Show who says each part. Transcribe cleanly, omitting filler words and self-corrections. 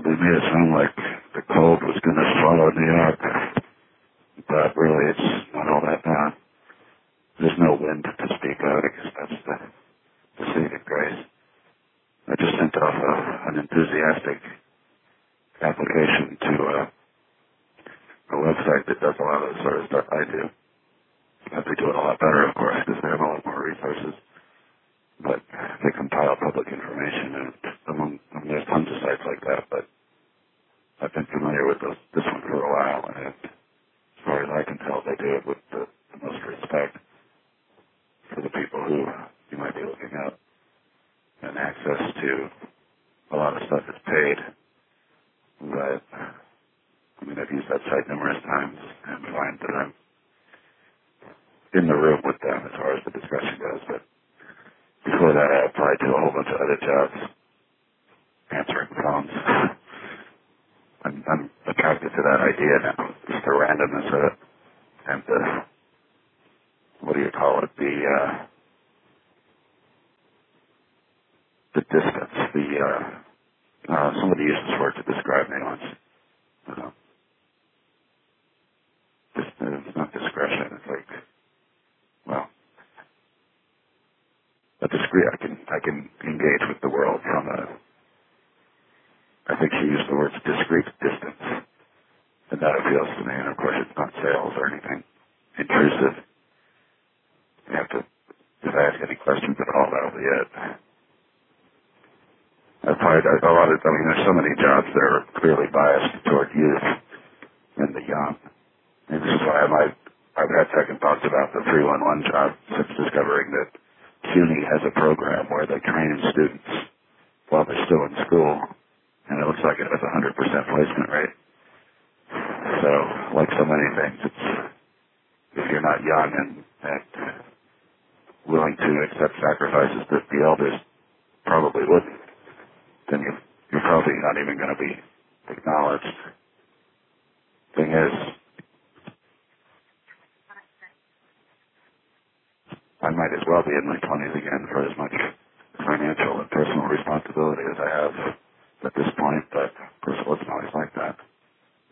Speaker 1: they made it sound like the cold was going to swallow New York, but really it's not all that bad. There's no wind to speak of. I guess that's the saving grace. I just sent off an enthusiastic application to a website that does a lot of the sort of stuff I do. But they do it a lot better, of course, because they have a lot more resources. But they compile public information, and there's tons of sites like that, but I've been familiar with this one for a while, and as far as I can tell, they do it with the most respect for the people who you might be looking up, and access to a lot of stuff is paid. But, I mean, I've used that site numerous times and find that I'm in the room with them as far as the discussion goes, but before that I applied to a whole bunch of other jobs, answering phones. I'm attracted to that idea now, just the randomness of it, and the, what do you call it, the distance, somebody used this word to describe me once. It's not discretion, it's like, well, I can engage with the world from I think she used the words discrete distance, and that appeals to me, and of course it's not sales or anything intrusive. You have to, if I ask any questions at all, that'll be it. I've tried a lot of, I mean, there's so many jobs that are clearly biased toward youth and the young. And this is why I've had second thoughts about the 311 job since discovering that CUNY has a program where they train students while they're still in school, and it looks like it has a 100% placement rate. So, like so many things, it's, if you're not young and willing to accept sacrifices that the elders probably wouldn't, then you're probably not even going to be acknowledged. Thing is, I might as well be in my 20s again for as much financial and personal responsibility as I have at this point, but of course it wasn't always like that.